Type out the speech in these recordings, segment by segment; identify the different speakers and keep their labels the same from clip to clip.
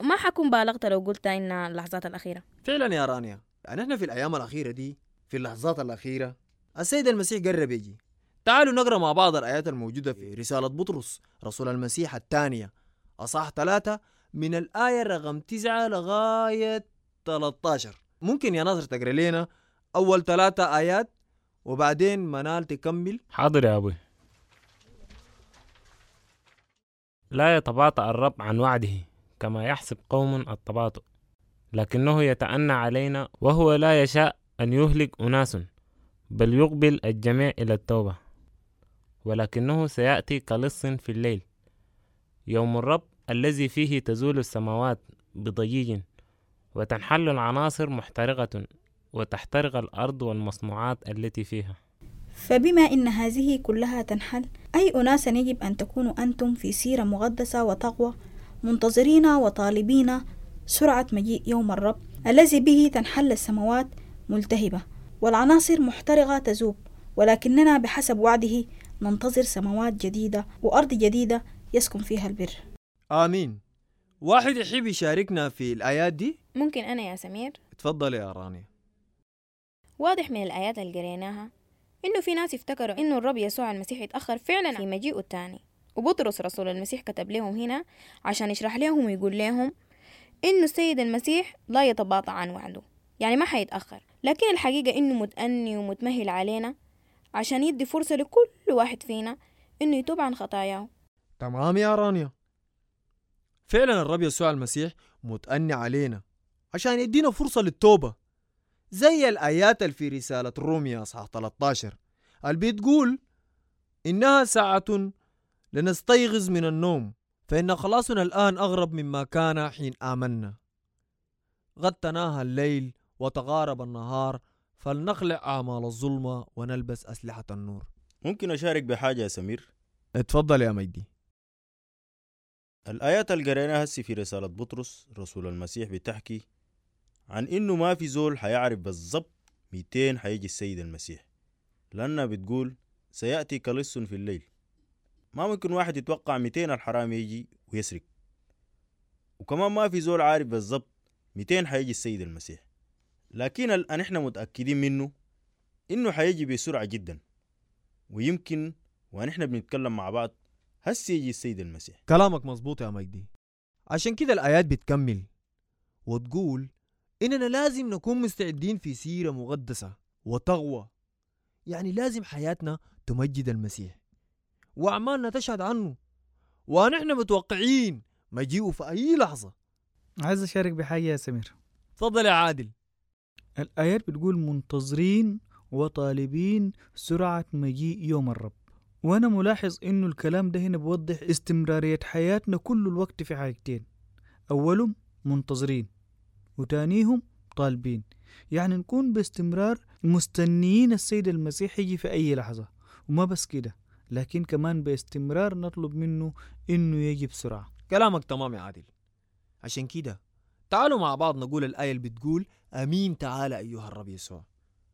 Speaker 1: ما حكون بالغت لو قلت إن اللحظات الأخيرة.
Speaker 2: فعلا يا رانيا، يعني احنا في الأيام الأخيرة دي، في اللحظات الأخيرة السيد المسيح قرب يجي. تعالوا نقرأ مع بعض الآيات الموجودة في رسالة بطرس رسول المسيح الثانية أصحاح 3 من الآية رقم 9 لغاية 13. ممكن يا ناصر تقرأ لنا أول 3 آيات وبعدين منال تكمل؟
Speaker 3: حاضر يا أبوي. لا يتباطأ الرب عن وعده كما يحسب قوم التباطؤ، لكنه يتأنى علينا وهو لا يشاء أن يهلك أناس، بل يقبل الجميع إلى التوبة. ولكنه سيأتي كلص في الليل، يوم الرب الذي فيه تزول السماوات بضجيج، وتنحل العناصر محترقة، وتحترق الأرض والمصنوعات التي فيها.
Speaker 4: فبما إن هذه كلها تنحل، أي أناس يجب أن تكونوا أنتم في سيرة مقدسة وتقوى، منتظرين وطالبين سرعة مجيء يوم الرب الذي به تنحل السماوات ملتهبة والعناصر محترقة تذوب، ولكننا بحسب وعده ننتظر سماوات جديدة وأرض جديدة يسكن فيها البر.
Speaker 2: آمين. واحد يحب يشاركنا في الآيات دي؟
Speaker 1: ممكن أنا يا سمير؟
Speaker 2: تفضل يا رانيا.
Speaker 1: واضح من الآيات اللي قريناها إنه في ناس يفتكروا إنه الرب يسوع المسيح يتأخر فعلا في مجيئه الثاني، وبطرس رسول المسيح كتب لهم هنا عشان يشرح لهم ويقول لهم إنه السيد المسيح لا يتباطأ عن وعده، يعني ما حيتأخر، لكن الحقيقة إنه متأني ومتمهل علينا عشان يدي فرصة لكل واحد فينا إنه يتوب عن خطاياه.
Speaker 2: تمام يا رانيا، فعلا الرب يسوع المسيح متأني علينا عشان يدينا فرصة للتوبة، زي الآيات اللي في رسالة روميا أصحاح 13 اللي بتقول إنها ساعة لنستيقظ من النوم، فإن خلاصنا الآن أغرب مما كان حين آمنا. قد تناهى الليل وتغارب النهار، فلنخلع أعمال الظلمة ونلبس أسلحة النور.
Speaker 5: ممكن أشارك بحاجة يا سمير؟
Speaker 2: اتفضل يا مجدي.
Speaker 5: الآيات اللي قريناها هسي في رسالة بطرس رسول المسيح بتحكي عن إنه ما في زول حيعرف بالضبط 200 حيجي السيد المسيح، لأنها بتقول سيأتي كلص في الليل. ما ممكن واحد يتوقع 200 الحرام يجي ويسرق، وكمان ما في زول عارف بالضبط 200 حيجي السيد المسيح، لكن الآن احنا متأكدين منه إنه حيجي بسرعة جدا، ويمكن ونحن بنتكلم مع بعض هسي يجي السيد المسيح.
Speaker 2: كلامك مظبوط يا مجدي، عشان كده الآيات بتكمل وتقول إننا لازم نكون مستعدين في سيرة مقدسة وتقوى، يعني لازم حياتنا تمجد المسيح وأعمالنا تشهد عنه، ونحن متوقعين مجيئه في أي لحظة.
Speaker 6: عايز أشارك بحاجة يا سمير.
Speaker 2: تفضل يا عادل.
Speaker 6: الآيات بتقول منتظرين وطالبين سرعة مجيء يوم الرب، وأنا ملاحظ إنه الكلام ده هنا بوضح استمرارية حياتنا كل الوقت في حاجتين، أولهم منتظرين وتانيهم طالبين، يعني نكون باستمرار مستنيين السيد المسيح يجي في أي لحظة، وما بس كده لكن كمان باستمرار نطلب منه إنه يجي بسرعة.
Speaker 2: كلامك تمام يا عادل. عشان كده تعالوا مع بعض نقول الآية اللي بتقول آمين تعالى أيها الرب يسوع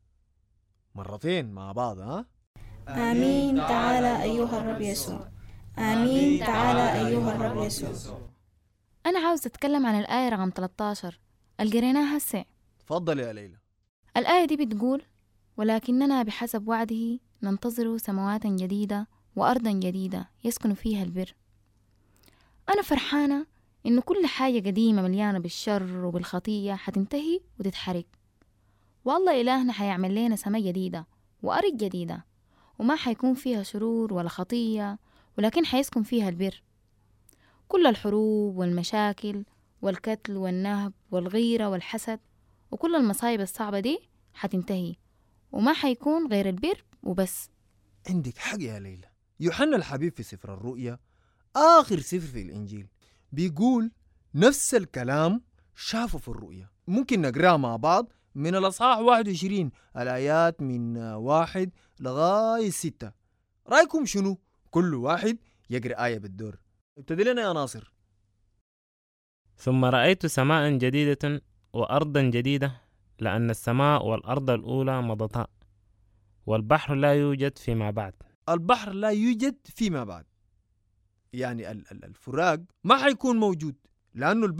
Speaker 2: مرتين مع بعض.
Speaker 4: آمين تعالى أيها الرب يسوع. آمين تعالى أيها الرب يسوع.
Speaker 7: أنا عاوز أتكلم عن الآية رقم 13 اللي قريناها هسه.
Speaker 2: تفضل يا ليلى.
Speaker 7: الآية دي بتقول ولكننا بحسب وعده ننتظر سماوات جديدة وأرضا جديدة يسكن فيها البر. أنا فرحانة إنه كل حاجة قديمة مليانة بالشر وبالخطية حتنتهي وتتحرق، والله إلهنا حيعمل لنا سماء جديدة وأرض جديدة، وما حيكون فيها شرور ولا خطية، ولكن حيسكن فيها البر. كل الحروب والمشاكل والقتل والنهب والغيرة والحسد وكل المصايب الصعبة دي حتنتهي، وما حيكون غير البر وبس.
Speaker 2: عندك حق يا ليلى. يوحنا الحبيب في سفر الرؤيا آخر سفر في الإنجيل بيقول نفس الكلام شافه في الرؤيا. ممكن نقرأ مع بعض من الأصحاح 21 الآيات من 1 لغاية 6. رأيكم شنو؟ كل واحد يقرأ آية بالدور. ابتدي لنا يا ناصر.
Speaker 3: ثم رأيت سماء جديدة وأرضا جديدة، لأن السماء والأرض الأولى مضتا، والبحر لا يوجد فيما بعد.
Speaker 2: البحر لا يوجد فيما بعد، يعني الفراق ما حيكون موجود، لأنه